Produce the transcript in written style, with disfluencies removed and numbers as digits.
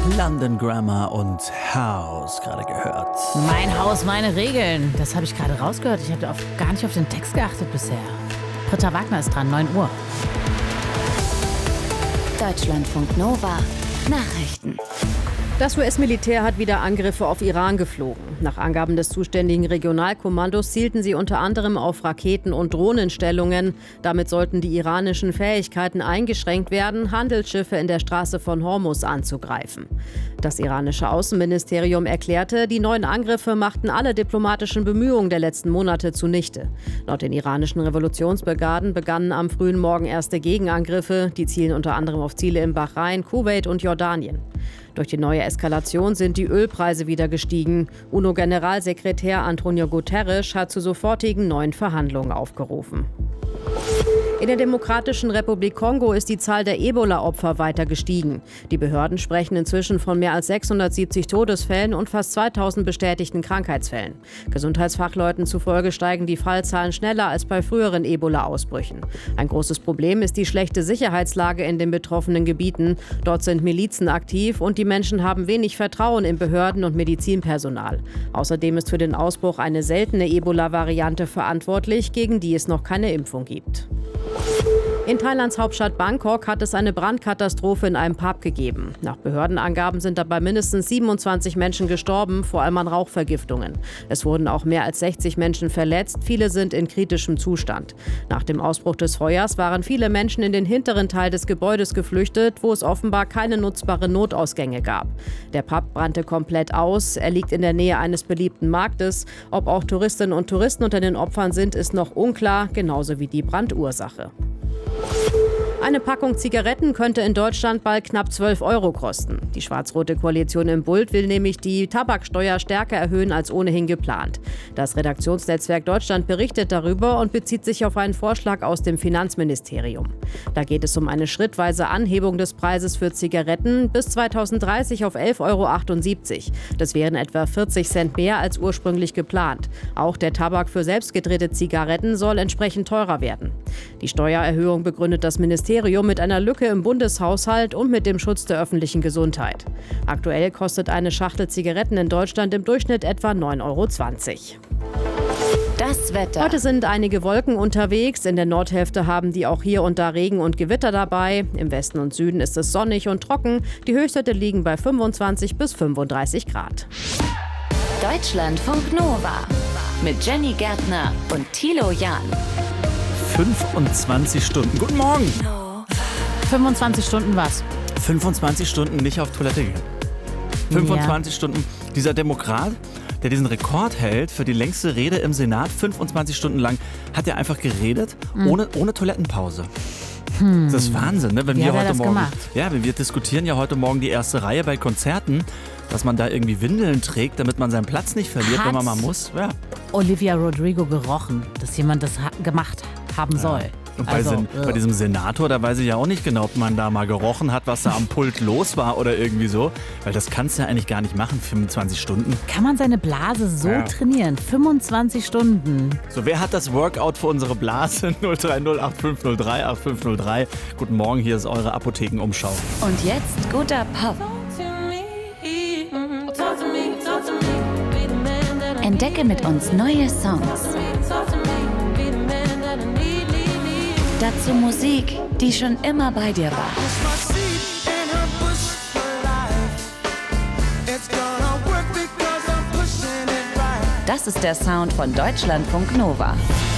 London Grammar und House gerade gehört. Mein Haus, meine Regeln. Das habe ich gerade rausgehört. Ich habe gar nicht auf den Text geachtet bisher. Britta Wagner ist dran, 9 Uhr. Deutschlandfunk Nova. Nachrichten. Das US-Militär hat wieder Angriffe auf Iran geflogen. Nach Angaben des zuständigen Regionalkommandos zielten sie unter anderem auf Raketen- und Drohnenstellungen. Damit sollten die iranischen Fähigkeiten eingeschränkt werden, Handelsschiffe in der Straße von Hormuz anzugreifen. Das iranische Außenministerium erklärte, die neuen Angriffe machten alle diplomatischen Bemühungen der letzten Monate zunichte. Laut den iranischen Revolutionsbrigaden begannen am frühen Morgen erste Gegenangriffe. Die zielen unter anderem auf Ziele in Bahrain, Kuwait und Jordanien. Durch die neue Eskalation sind die Ölpreise wieder gestiegen. UNO-Generalsekretär Antonio Guterres hat zu sofortigen neuen Verhandlungen aufgerufen. In der Demokratischen Republik Kongo ist die Zahl der Ebola-Opfer weiter gestiegen. Die Behörden sprechen inzwischen von mehr als 670 Todesfällen und fast 2000 bestätigten Krankheitsfällen. Gesundheitsfachleuten zufolge steigen die Fallzahlen schneller als bei früheren Ebola-Ausbrüchen. Ein großes Problem ist die schlechte Sicherheitslage in den betroffenen Gebieten. Dort sind Milizen aktiv und die Menschen haben wenig Vertrauen in Behörden und Medizinpersonal. Außerdem ist für den Ausbruch eine seltene Ebola-Variante verantwortlich, gegen die es noch keine Impfung gibt. In Thailands Hauptstadt Bangkok hat es eine Brandkatastrophe in einem Pub gegeben. Nach Behördenangaben sind dabei mindestens 27 Menschen gestorben, vor allem an Rauchvergiftungen. Es wurden auch mehr als 60 Menschen verletzt, viele sind in kritischem Zustand. Nach dem Ausbruch des Feuers waren viele Menschen in den hinteren Teil des Gebäudes geflüchtet, wo es offenbar keine nutzbaren Notausgänge gab. Der Pub brannte komplett aus, er liegt in der Nähe eines beliebten Marktes. Ob auch Touristinnen und Touristen unter den Opfern sind, ist noch unklar, genauso wie die Brandursache. Eine Packung Zigaretten könnte in Deutschland bald knapp 12 € kosten. Die schwarz-rote Koalition im Bund will nämlich die Tabaksteuer stärker erhöhen als ohnehin geplant. Das Redaktionsnetzwerk Deutschland berichtet darüber und bezieht sich auf einen Vorschlag aus dem Finanzministerium. Da geht es um eine schrittweise Anhebung des Preises für Zigaretten bis 2030 auf 11,78 €. Das wären etwa 40 Cent mehr als ursprünglich geplant. Auch der Tabak für selbstgedrehte Zigaretten soll entsprechend teurer werden. Die Steuererhöhung begründet das Ministerium mit einer Lücke im Bundeshaushalt und mit dem Schutz der öffentlichen Gesundheit. Aktuell kostet eine Schachtel Zigaretten in Deutschland im Durchschnitt etwa 9,20 €. Das Wetter. Heute sind einige Wolken unterwegs. In der Nordhälfte haben die auch hier und da Regen und Gewitter dabei. Im Westen und Süden ist es sonnig und trocken. Die Höchstwerte liegen bei 25 bis 35 Grad. Deutschlandfunk Nova. Mit Jenny Gärtner und Thilo Jahn. 25 Stunden. Guten Morgen. 25 Stunden was? 25 Stunden nicht auf Toilette gehen. 25 Stunden. Dieser Demokrat, der diesen Rekord hält für die längste Rede im Senat, 25 Stunden lang, hat er einfach geredet, ohne Toilettenpause. Das ist Wahnsinn, ne? Wenn Wie wir hat er heute das Morgen, gemacht? ja, wir diskutieren ja heute Morgen die erste Reihe bei Konzerten, dass man da irgendwie Windeln trägt, damit man seinen Platz nicht verliert, wenn man mal muss. Ja. Olivia Rodrigo gerochen, dass jemand das gemacht haben soll. Und bei diesem Senator, da weiß ich ja auch nicht genau, ob man da mal gerochen hat, was da am Pult los war oder irgendwie so. Weil das kannst du ja eigentlich gar nicht machen, 25 Stunden. Kann man seine Blase so trainieren? 25 Stunden. So, wer hat das Workout für unsere Blase? 030 8503 8503. Guten Morgen, hier ist eure Apothekenumschau. Und jetzt guter Pop. Entdecke mit uns neue Songs. Dazu Musik, die schon immer bei dir war. Das ist der Sound von Deutschlandfunk Nova.